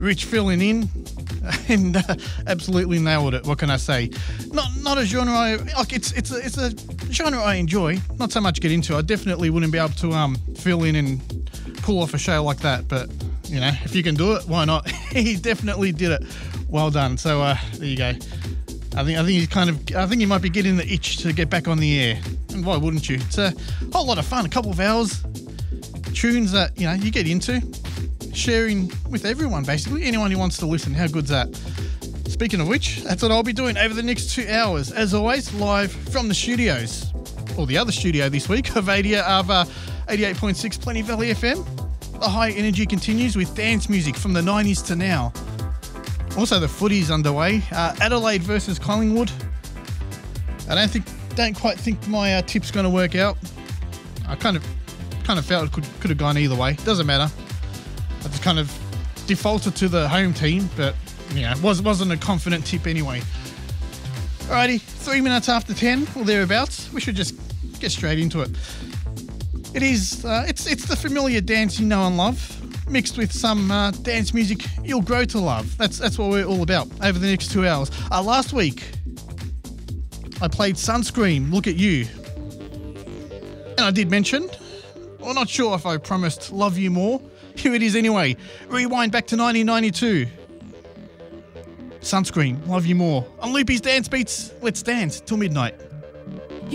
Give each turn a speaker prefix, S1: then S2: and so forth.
S1: Rich filling in and absolutely nailed it. What can I say? Not a genre it's a genre I enjoy. Not so much get into. I definitely wouldn't be able to fill in and pull off a show like that. But you know, if you can do it, why not? He definitely did it. Well done. So there you go. I think you might be getting the itch to get back on the air. And why wouldn't you? It's a whole lot of fun. A couple of hours, tunes that you know you get into. Sharing with everyone, basically. Anyone who wants to listen. How good's that? Speaking of which, that's what I'll be doing over the next 2 hours. As always, live from the studios, or the other studio this week, of 88.6 Plenty Valley FM. The high energy continues with dance music from the 90s to now. Also, the footy's underway. Adelaide versus Collingwood. I don't quite think my tip's going to work out. I kind of felt it could have gone either way. Doesn't matter. I just kind of defaulted to the home team, but you know, it wasn't a confident tip anyway. Alrighty, 3 minutes after 10 or thereabouts. We should just get straight into it. It is it's the familiar dance you know and love, mixed with some dance music you'll grow to love. That's what we're all about over the next 2 hours. Last week I played Sunscream, Look at You, and I did mention, well, not sure if I promised Love You More. Here it is anyway. Rewind back to 1992. Sunscream, Love You More. On Loopy's Dance Beats, let's dance till midnight.